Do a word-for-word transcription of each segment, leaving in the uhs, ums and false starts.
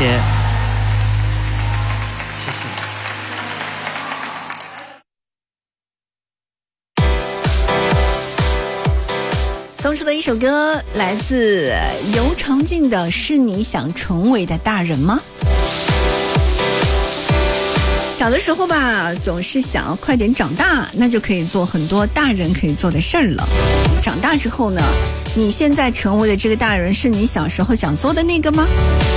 谢，谢谢。 送出的一首歌来自尤长靖的《是你想成为的大人吗》。小的时候吧，总是想要快点长大，那就可以做很多大人可以做的事儿了。长大之后呢，你现在成为的这个大人，是你小时候想做的那个吗？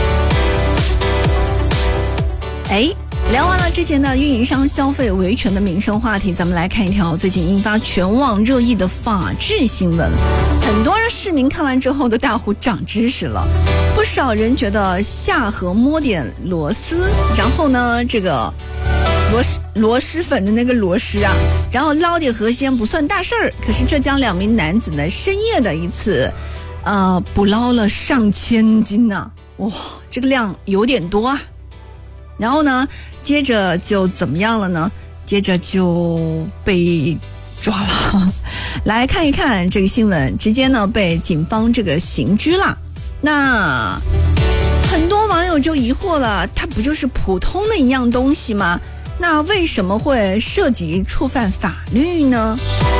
哎，聊完了之前的运营商消费维权的民生话题，咱们来看一条最近引发全网热议的法治新闻。很多人市民看完之后都大呼长知识了，不少人觉得下河摸点螺丝，然后呢这个螺蛳螺蛳粉的那个螺蛳啊，然后捞点河鲜不算大事儿。可是浙江两名男子呢，深夜的一次呃捕捞了上千斤呐、啊，哇，这个量有点多啊。然后呢接着就怎么样了呢？接着就被抓了。来看一看这个新闻，直接呢被警方这个刑拘了。那很多网友就疑惑了，它不就是普通的一样东西吗？那为什么会涉及触犯法律呢？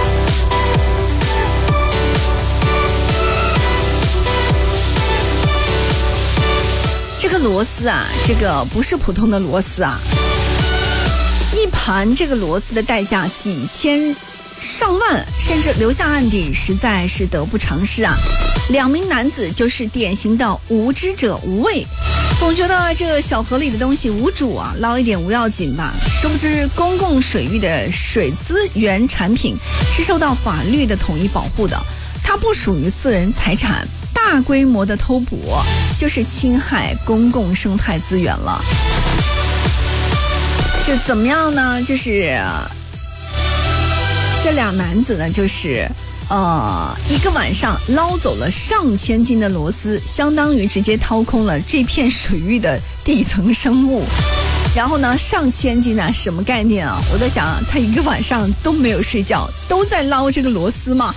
这个螺丝啊，这个不是普通的螺丝啊，一盘这个螺丝的代价几千上万，甚至留下案底，实在是得不偿失啊。两名男子就是典型的无知者无畏，总觉得这个小河里的东西无主啊，捞一点无要紧吧。殊不知公共水域的水资源产品是受到法律的统一保护的，它不属于私人财产，大规模的偷捕就是侵害公共生态资源了。就怎么样呢？就是这俩男子呢，就是呃，一个晚上捞走了上千斤的螺丝，相当于直接掏空了这片水域的底层生物。然后呢，上千斤啊，什么概念啊？我在想，他一个晚上都没有睡觉，都在捞这个螺丝嘛。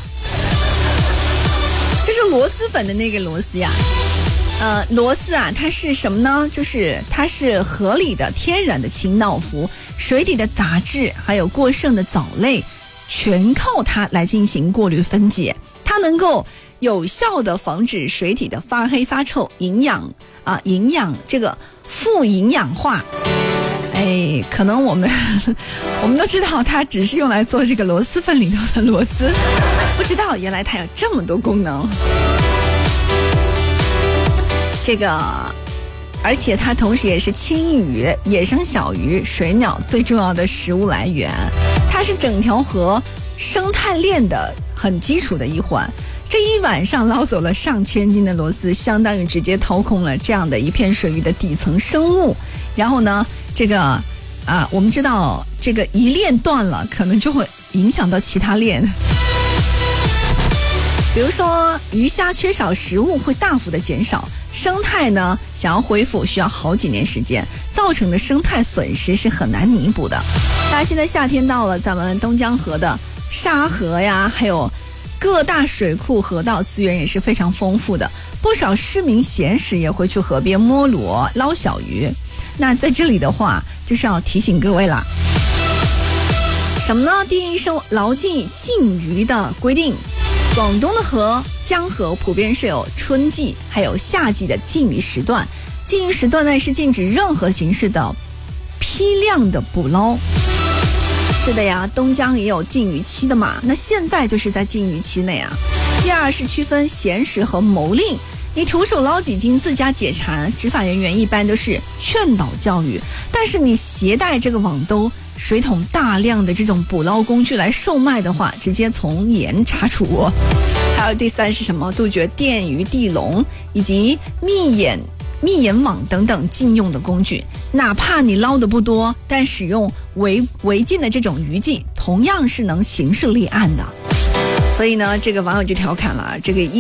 这是螺蛳粉的那个螺丝呀。呃，螺丝啊，它是什么呢？就是它是河里的天然的清道夫，水底的杂质还有过剩的藻类，全靠它来进行过滤分解。它能够有效的防止水体的发黑发臭，营养啊，营养这个富营养化。哎，可能我们我们都知道它只是用来做这个螺蛳粉里头的螺丝，不知道原来它有这么多功能。这个，而且它同时也是青鱼、野生小鱼、水鸟最重要的食物来源，它是整条河生态链的很基础的一环。这一晚上捞走了上千斤的螺丝，相当于直接掏空了这样的一片水域的底层生物。然后呢，这个啊，我们知道这个一链断了，可能就会影响到其他链。比如说鱼虾缺少食物会大幅的减少，生态呢想要恢复需要好几年时间，造成的生态损失是很难弥补的。大家现在夏天到了，咱们东江河的沙河呀，还有各大水库河道资源也是非常丰富的，不少市民闲时也会去河边摸螺捞小鱼。那在这里的话就是要提醒各位啦，什么呢？第一，收牢记禁渔的规定。广东的河江河普遍是有春季还有夏季的禁渔时段，禁渔时段呢是禁止任何形式的批量的捕捞。是的呀，东江也有禁渔期的嘛，那现在就是在禁渔期内啊。第二是区分闲时和谋令，你徒手捞几斤自家解馋，执法人员一般都是劝导教育，但是你携带这个网兜、水桶大量的这种捕捞工具来售卖的话，直接从严查处。还有第三是什么？杜绝电鱼、地笼以及密眼密眼网等等禁用的工具，哪怕你捞的不多，但使用违违禁的这种渔具，同样是能刑事立案的。所以呢，这个网友就调侃了，这个一